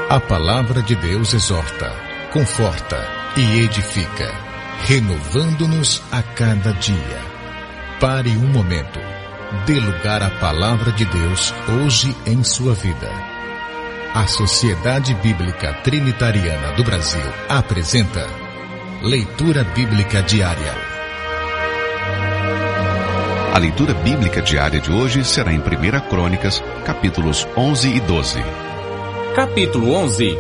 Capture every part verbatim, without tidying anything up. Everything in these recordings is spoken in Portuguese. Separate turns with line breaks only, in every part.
A palavra de Deus exorta, conforta e edifica, renovando-nos a cada dia. Pare um momento. Dê lugar à palavra de Deus hoje em sua vida. A Sociedade Bíblica Trinitariana do Brasil apresenta Leitura Bíblica Diária.
A leitura bíblica diária de hoje será em primeira Crônicas, capítulos onze e doze.
Capítulo onze.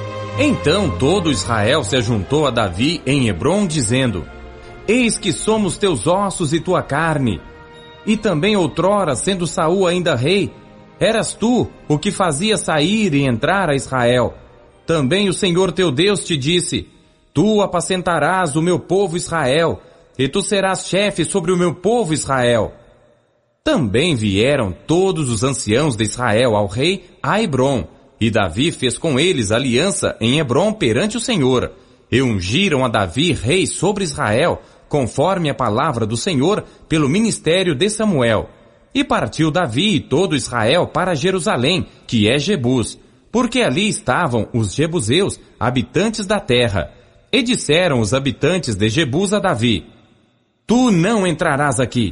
Então todo Israel se ajuntou a Davi em Hebrom, dizendo: Eis que somos teus ossos e tua carne. E também outrora, sendo Saul ainda rei, eras tu o que fazia sair e entrar a Israel. Também o Senhor teu Deus te disse: Tu apacentarás o meu povo Israel, e tu serás chefe sobre o meu povo Israel. Também vieram todos os anciãos de Israel ao rei a Hebrom, e Davi fez com eles aliança em Hebrom perante o Senhor, e ungiram a Davi rei sobre Israel, conforme a palavra do Senhor, pelo ministério de Samuel. E partiu Davi e todo Israel para Jerusalém, que é Jebus, porque ali estavam os jebuseus, habitantes da terra. E disseram os habitantes de Jebus a Davi: Tu não entrarás aqui.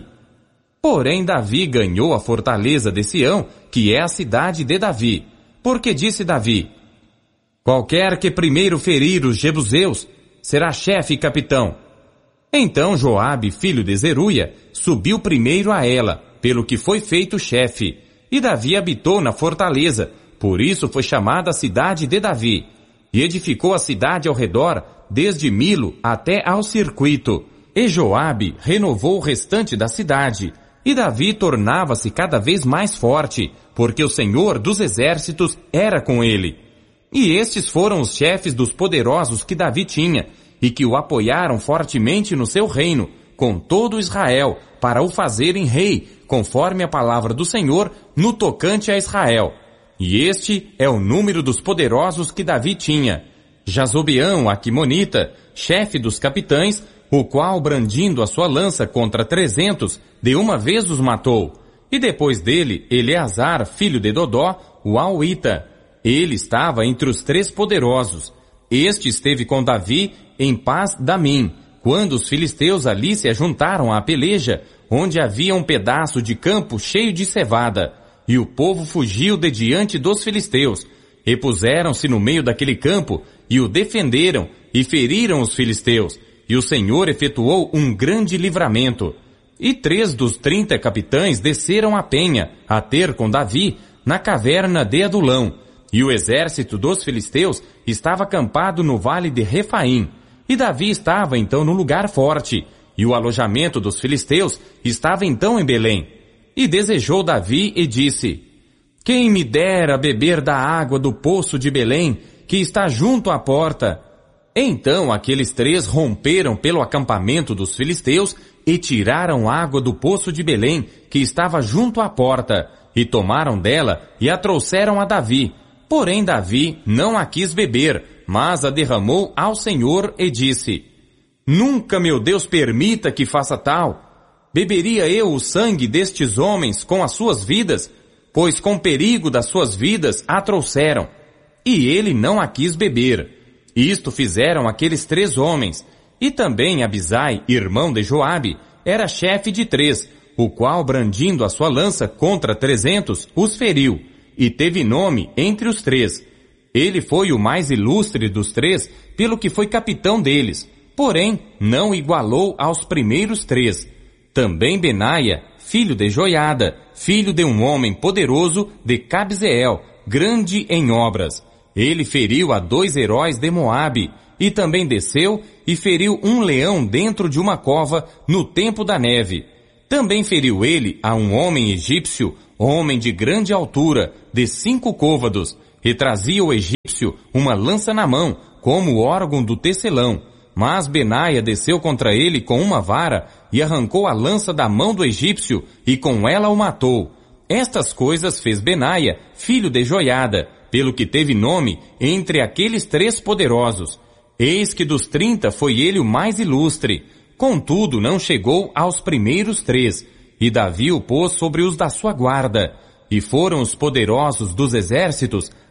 Porém Davi ganhou a fortaleza de Sião, que é a cidade de Davi. Porque disse Davi: Qualquer que primeiro ferir os jebuseus, será chefe e capitão. Então Joabe, filho de Zeruia, subiu primeiro a ela, pelo que foi feito chefe. E Davi habitou na fortaleza, por isso foi chamada a cidade de Davi. E edificou a cidade ao redor, desde Milo até ao circuito. E Joabe renovou o restante da cidade. E Davi tornava-se cada vez mais forte, porque o Senhor dos exércitos era com ele. E estes foram os chefes dos poderosos que Davi tinha, e que o apoiaram fortemente no seu reino, com todo Israel, para o fazerem rei, conforme a palavra do Senhor, no tocante a Israel. E este é o número dos poderosos que Davi tinha: Jazobeão, Aquimonita, chefe dos capitães, o qual, brandindo a sua lança contra trezentos, de uma vez os matou. E depois dele, Eleazar, filho de Dodó, o Auita. Ele estava entre os três poderosos. Este esteve com Davi em Pas-damim, quando os filisteus ali se ajuntaram à peleja, onde havia um pedaço de campo cheio de cevada. E o povo fugiu de diante dos filisteus. E puseram-se no meio daquele campo, e o defenderam, e feriram os filisteus. E o Senhor efetuou um grande livramento. E três dos trinta capitães desceram a penha, a ter com Davi, na caverna de Adulão. E o exército dos filisteus estava acampado no vale de Refaim. E Davi estava então no lugar forte. E o alojamento dos filisteus estava então em Belém. E desejou Davi e disse: Quem me dera beber da água do poço de Belém, que está junto à porta? Então aqueles três romperam pelo acampamento dos filisteus e tiraram água do poço de Belém, que estava junto à porta, e tomaram dela e a trouxeram a Davi. Porém Davi não a quis beber, mas a derramou ao Senhor e disse: Nunca, meu Deus, permita que faça tal. Beberia eu o sangue destes homens com as suas vidas? Pois com perigo das suas vidas a trouxeram. E ele não a quis beber. Isto fizeram aqueles três homens. E também Abisai, irmão de Joabe, era chefe de três, o qual, brandindo a sua lança contra trezentos, os feriu, e teve nome entre os três. Ele foi o mais ilustre dos três, pelo que foi capitão deles, porém não igualou aos primeiros três. Também Benaia, filho de Joiada, filho de um homem poderoso de Cabzeel, grande em obras. Ele feriu a dois heróis de Moabe, e também desceu e feriu um leão dentro de uma cova no tempo da neve. Também feriu ele a um homem egípcio, homem de grande altura, de cinco côvados, e trazia o egípcio uma lança na mão, como o órgão do tecelão. Mas Benaia desceu contra ele com uma vara, e arrancou a lança da mão do egípcio, e com ela o matou. Estas coisas fez Benaia, filho de Joiada, pelo que teve nome entre aqueles três poderosos. Eis que dos trinta foi ele o mais ilustre. Contudo, não chegou aos primeiros três. E Davi o pôs sobre os da sua guarda. E foram os poderosos dos exércitos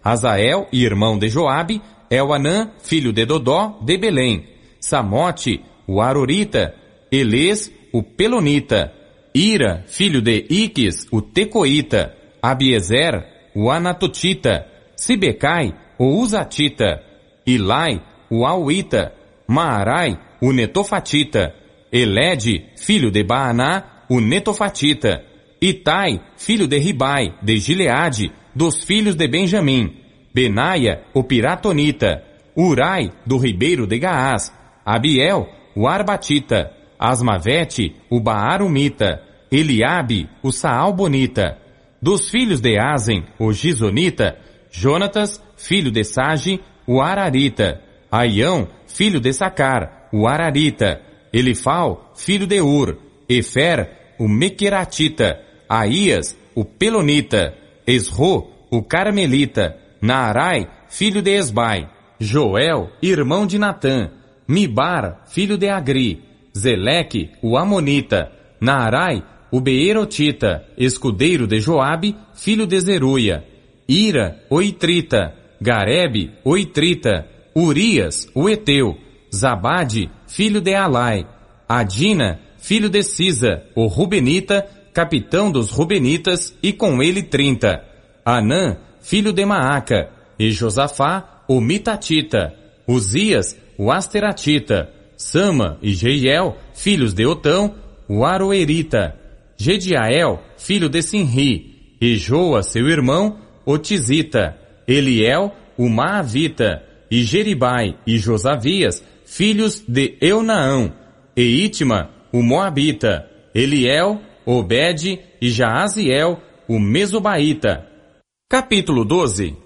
Azael, irmão de Joabe, Elhanã, filho de Dodó, de Belém, Samote, o Arorita, Elês, o Pelonita, Ira, filho de Iques, o Tecoíta, Abiezer, o Anatotita, Sibecai, o Uzatita, Ilai, o Auita, Maarai, o Netofatita, Elede, filho de Baaná, o Netofatita, Itai, filho de Ribai, de Gileade, dos filhos de Benjamim, Benaia, o Piratonita, Urai, do ribeiro de Gaás, Abiel, o Arbatita, Asmavete, o Baarumita, Eliabe, o Saalbonita, dos filhos de Azen, o Gizonita, Jonatas, filho de Sage, o Ararita, Aião, filho de Sacar, o Ararita, Elifal, filho de Ur, Efer, o Mequeratita, Aías, o Pelonita, Esro, o Carmelita, Naarai, filho de Esbai, Joel, irmão de Natã, Mibar, filho de Agri, Zeleque, o Amonita, Naarai, o Beerotita, escudeiro de Joabe, filho de Zeruia, Ira, o Itrita, Garebe, o Itrita, Urias, o Eteu, Zabade, filho de Alai, Adina, filho de Sisa, o Rubenita, capitão dos Rubenitas, e com ele trinta, Anã, filho de Maaca, e Josafá, o Mitatita, Uzias, o Asteratita, Sama e Jeiel, filhos de Otão, o Aroerita, Gediael, filho de Sinri, e Joa, seu irmão, o Tizita, Eliel, o Maavita, e Jeribai e Josavias, filhos de Eunaão, e Itma, o Moabita, Eliel, Obed e Jaaziel, o Mesobaíta. Capítulo doze.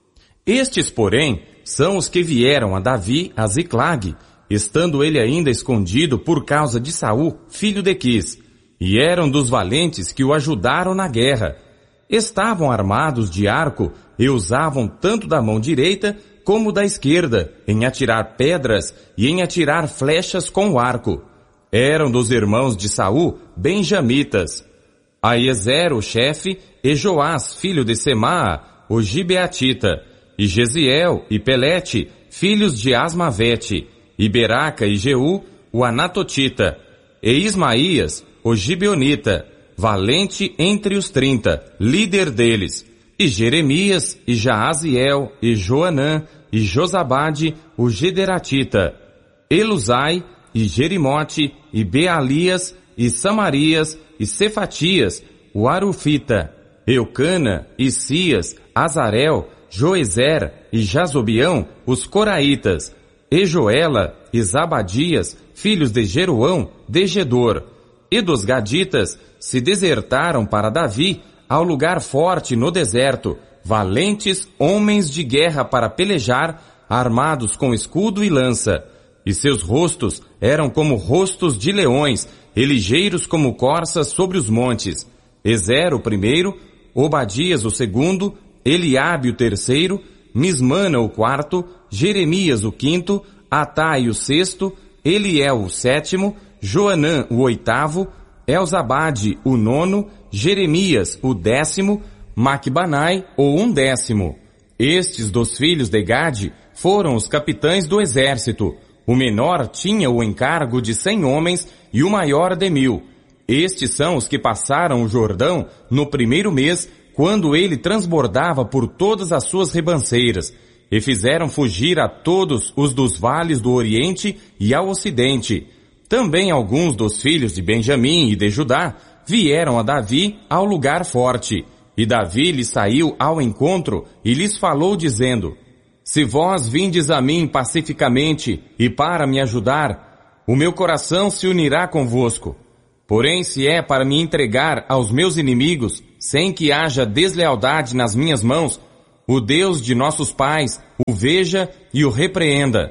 Estes, porém, são os que vieram a Davi a Ziclag, estando ele ainda escondido por causa de Saul, filho de Quis, e eram dos valentes que o ajudaram na guerra. Estavam armados de arco e usavam tanto da mão direita como da esquerda, em atirar pedras e em atirar flechas com o arco. Eram dos irmãos de Saul, benjamitas. Aiezer, o chefe, e Joás, filho de Semaa, o Gibeatita, e Jeziel e Pelete, filhos de Asmavete, e Beraca e Jeú, o Anatotita, e Ismaías, o Gibeonita, valente entre os trinta, líder deles, e Jeremias, e Jaaziel, e Joanã, e Josabade, o Gederatita, Eluzai, e Jerimote, e Bealias, e Samarias, e Cefatias, o Arufita, Eucana, e Sias, Azarel, Joezer e Jazobião, os Coraitas, e Joela e Zabadias, filhos de Jeroão, de Gedor, e dos Gaditas se desertaram para Davi ao lugar forte no deserto, valentes homens de guerra para pelejar, armados com escudo e lança, e seus rostos eram como rostos de leões, e ligeiros como corças sobre os montes. Ezer o primeiro, Obadias o segundo, Eliabe o terceiro, Mismana o quarto, Jeremias o quinto, Atai o sexto, Eliel o sétimo, Joanã o oitavo, Elzabade o nono, Jeremias o décimo, Macbanai o undécimo. Estes dos filhos de Gade foram os capitães do exército. O menor tinha o encargo de cem homens e o maior de mil. Estes são os que passaram o Jordão no primeiro mês, quando ele transbordava por todas as suas ribanceiras, e fizeram fugir a todos os dos vales do Oriente e ao Ocidente. Também alguns dos filhos de Benjamim e de Judá vieram a Davi ao lugar forte, e Davi lhes saiu ao encontro e lhes falou dizendo: Se vós vindes a mim pacificamente e para me ajudar, o meu coração se unirá convosco. Porém, se é para me entregar aos meus inimigos, sem que haja deslealdade nas minhas mãos, o Deus de nossos pais o veja e o repreenda.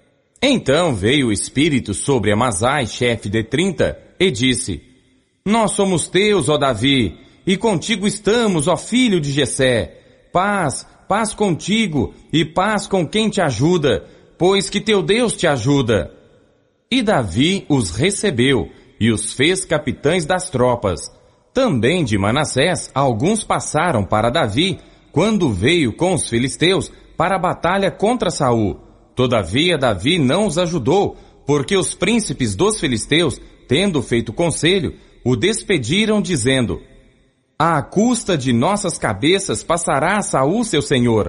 Então veio o Espírito sobre Amazai, chefe de trinta, e disse: Nós somos teus, ó Davi, e contigo estamos, ó filho de Jessé. Paz, paz contigo, e paz com quem te ajuda, pois que teu Deus te ajuda. E Davi os recebeu, e os fez capitães das tropas. Também de Manassés alguns passaram para Davi, quando veio com os filisteus para a batalha contra Saul. Todavia Davi não os ajudou, porque os príncipes dos filisteus, tendo feito conselho, o despediram dizendo: à custa de nossas cabeças passará Saul seu senhor.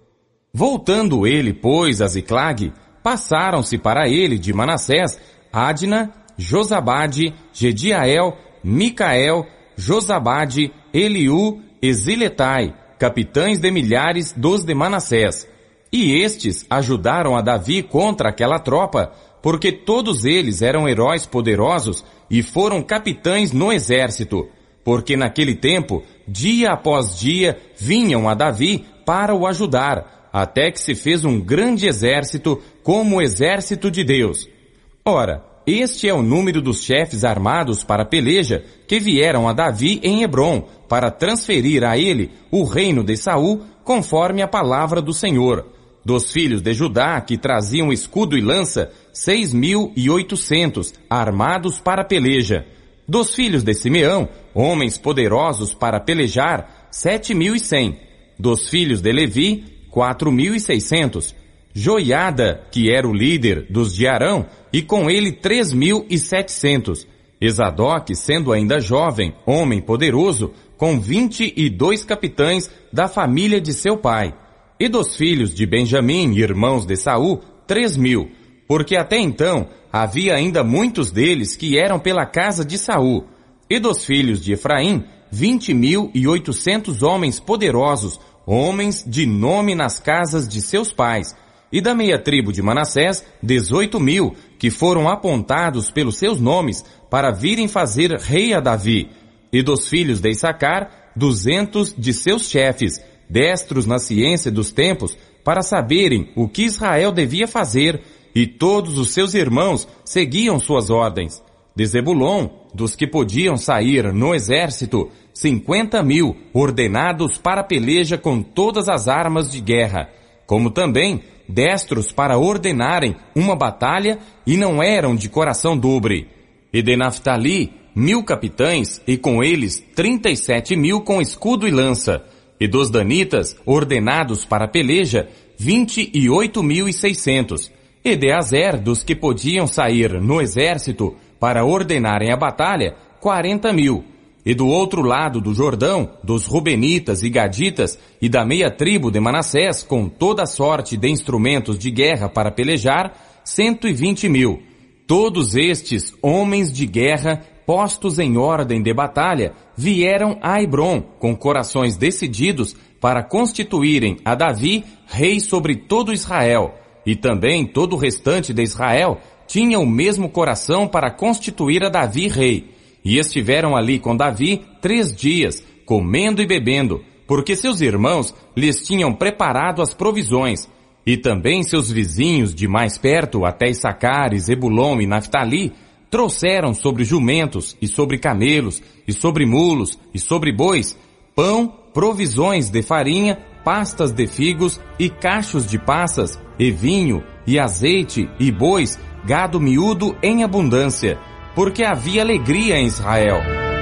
Voltando ele, pois, a Ziclag, passaram-se para ele de Manassés Adna, Josabade, Gediael, Micael, Josabade, Eliú e Ziletai, capitães de milhares dos de Manassés. E estes ajudaram a Davi contra aquela tropa, porque todos eles eram heróis poderosos e foram capitães no exército, porque naquele tempo, dia após dia, vinham a Davi para o ajudar, até que se fez um grande exército como o exército de Deus. Ora, este é o número dos chefes armados para a peleja que vieram a Davi em Hebrom, para transferir a ele o reino de Saul, conforme a palavra do Senhor. Dos filhos de Judá, que traziam escudo e lança, seis mil e oitocentos, armados para a peleja. Dos filhos de Simeão, homens poderosos para pelejar, sete mil e cem. Dos filhos de Levi, quatro mil e seiscentos. Joiada, que era o líder dos de Arão, e com ele três mil e setecentos. Esadoque, sendo ainda jovem, homem poderoso, com vinte e dois capitães da família de seu pai. E dos filhos de Benjamim, irmãos de Saul, três mil, porque até então havia ainda muitos deles que eram pela casa de Saul. E dos filhos de Efraim, vinte mil e oitocentos homens poderosos, homens de nome nas casas de seus pais. E da meia tribo de Manassés, dezoito mil, que foram apontados pelos seus nomes para virem fazer rei a Davi. E dos filhos de Issacar, duzentos de seus chefes, destros na ciência dos tempos, para saberem o que Israel devia fazer, e todos os seus irmãos seguiam suas ordens. De Zebulon, dos que podiam sair no exército, cinquenta mil, ordenados para a peleja com todas as armas de guerra, como também destros para ordenarem uma batalha e não eram de coração dobre. E de Naftali, mil capitães, e com eles trinta e sete mil com escudo e lança. E dos danitas, ordenados para a peleja, vinte e oito mil e seiscentos. E de Azer, dos que podiam sair no exército para ordenarem a batalha, quarenta mil. E do outro lado do Jordão, dos Rubenitas e Gaditas, e da meia tribo de Manassés, com toda sorte de instrumentos de guerra para pelejar, cento e vinte mil. Todos estes homens de guerra, postos em ordem de batalha, vieram a Hebrom, com corações decididos para constituírem a Davi rei sobre todo Israel. E também todo o restante de Israel tinha o mesmo coração para constituir a Davi rei. E estiveram ali com Davi três dias, comendo e bebendo, porque seus irmãos lhes tinham preparado as provisões. E também seus vizinhos de mais perto, até Issacar, Zebulon e Naftali, trouxeram sobre jumentos, e sobre camelos, e sobre mulos, e sobre bois, pão, provisões de farinha, pastas de figos, e cachos de passas, e vinho, e azeite, e bois, gado miúdo em abundância, porque havia alegria em Israel.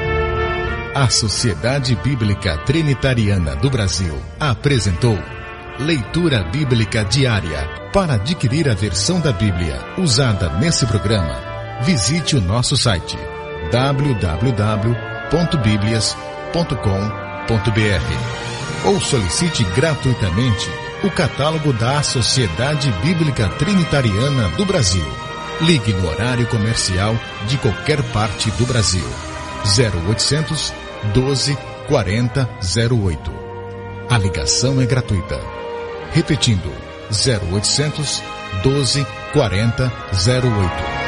A Sociedade Bíblica Trinitariana do Brasil apresentou Leitura Bíblica Diária. Para adquirir a versão da Bíblia usada nesse programa, visite o nosso site w w w ponto biblias ponto com ponto b r ou solicite gratuitamente o catálogo da Sociedade Bíblica Trinitariana do Brasil. Ligue no horário comercial de qualquer parte do Brasil. zero oitocentos, doze, quarenta, zero oito. A ligação é gratuita. Repetindo, zero oitocentos, doze, quarenta, zero oito.